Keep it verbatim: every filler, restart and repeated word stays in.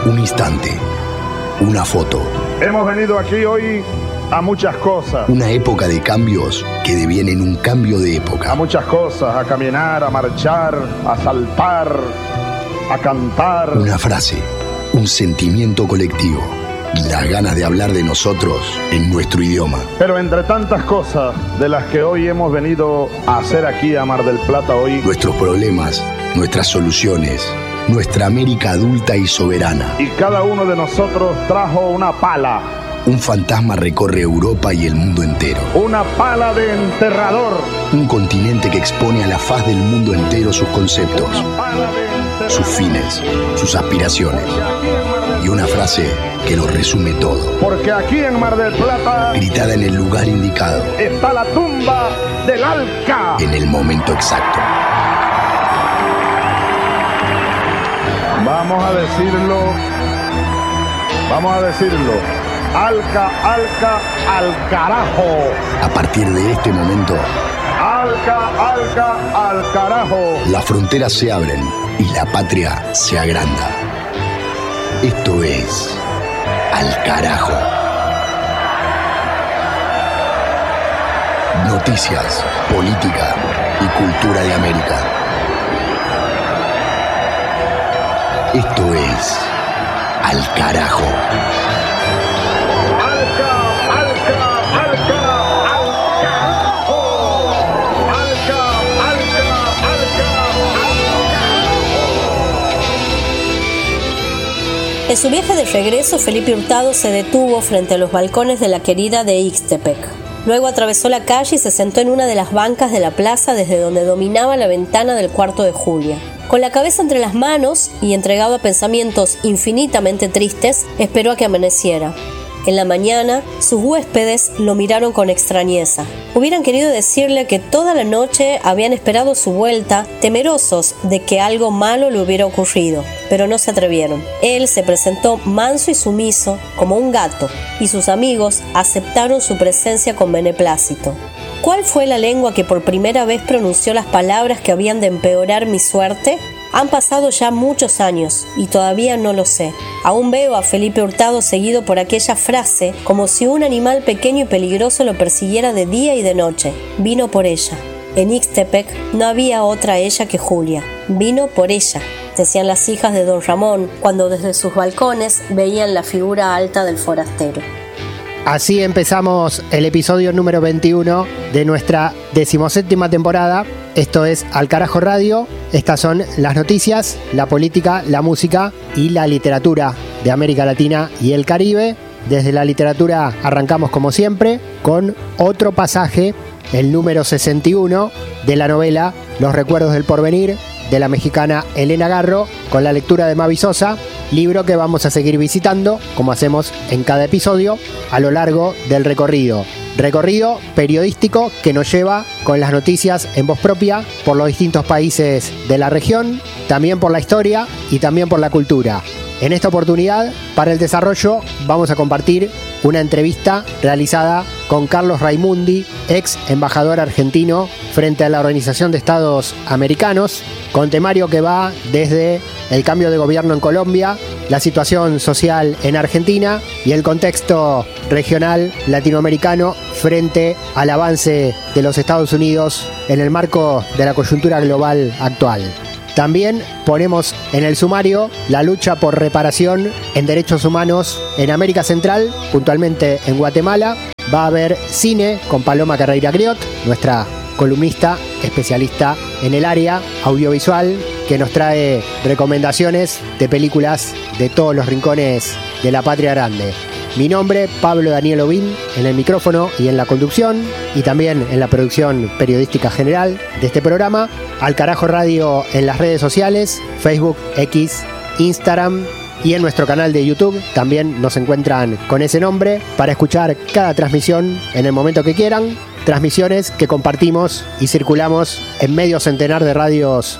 Un instante, una foto. Hemos venido aquí hoy a muchas cosas. Una época de cambios que devienen un cambio de época. A muchas cosas, a caminar, a marchar, a saltar, a cantar. Una frase, un sentimiento colectivo, las ganas de hablar de nosotros en nuestro idioma. Pero entre tantas cosas de las que hoy hemos venido a hacer aquí a Mar del Plata hoy, nuestros problemas, nuestras soluciones, nuestra América adulta y soberana. Y cada uno de nosotros trajo una pala. Un fantasma recorre Europa y el mundo entero. Una pala de enterrador. Un continente que expone a la faz del mundo entero sus conceptos, sus fines, sus aspiraciones. Y una frase que lo resume todo. Porque aquí en Mar del Plata, gritada en el lugar indicado, está la tumba del Alca. En el momento exacto. Vamos a decirlo, vamos a decirlo, Alca, Alca, al carajo. A partir de este momento, Alca, Alca, al carajo. Las fronteras se abren y la patria se agranda. Esto es Al Carajo. Noticias, política y cultura de América. Esto es Al Carajo. Alca, Alca, Alca, al carajo. Alca, Alca, Alca, al carajo. En su viaje de regreso, Felipe Hurtado se detuvo frente a los balcones de la querida de Ixtepec. Luego atravesó la calle y se sentó en una de las bancas de la plaza desde donde dominaba la ventana del cuarto de Julia. Con la cabeza entre las manos y entregado a pensamientos infinitamente tristes, esperó a que amaneciera. En la mañana, sus huéspedes lo miraron con extrañeza. Hubieran querido decirle que toda la noche habían esperado su vuelta, temerosos de que algo malo le hubiera ocurrido, pero no se atrevieron. Él se presentó manso y sumiso, como un gato, y sus amigos aceptaron su presencia con beneplácito. ¿Cuál fue la lengua que por primera vez pronunció las palabras que habían de empeorar mi suerte? Han pasado ya muchos años y todavía no lo sé. Aún veo a Felipe Hurtado seguido por aquella frase como si un animal pequeño y peligroso lo persiguiera de día y de noche. Vino por ella. En Ixtepec no había otra ella que Julia. Vino por ella, decían las hijas de don Ramón cuando desde sus balcones veían la figura alta del forastero. Así empezamos el episodio número veintiuno de nuestra decimoséptima temporada. Esto es Al Carajo Radio. Estas son las noticias, la política, la música y la literatura de América Latina y el Caribe. Desde la literatura arrancamos como siempre con otro pasaje, el número sesenta y uno de la novela Los Recuerdos del Porvenir, de la mexicana Elena Garro, con la lectura de Mavi Sosa, libro que vamos a seguir visitando, como hacemos en cada episodio, a lo largo del recorrido. Recorrido periodístico que nos lleva con las noticias en voz propia por los distintos países de la región, también por la historia y también por la cultura. En esta oportunidad, para el desarrollo, vamos a compartir una entrevista realizada con Carlos Raimundi, ex embajador argentino frente a la Organización de Estados Americanos, con temario que va desde el cambio de gobierno en Colombia, la situación social en Argentina y el contexto regional latinoamericano frente al avance de los Estados Unidos en el marco de la coyuntura global actual. También ponemos en el sumario la lucha por reparación en derechos humanos en América Central, puntualmente en Guatemala. Va a haber cine con Paloma Carreira Griot, nuestra columnista especialista en el área audiovisual, que nos trae recomendaciones de películas de todos los rincones de la patria grande. Mi nombre, Pablo Daniel Ovín, en el micrófono y en la conducción, y también en la producción periodística general de este programa. Al Carajo Radio en las redes sociales, Facebook, X, Instagram y en nuestro canal de YouTube. También nos encuentran con ese nombre para escuchar cada transmisión en el momento que quieran. Transmisiones que compartimos y circulamos en medio centenar de radios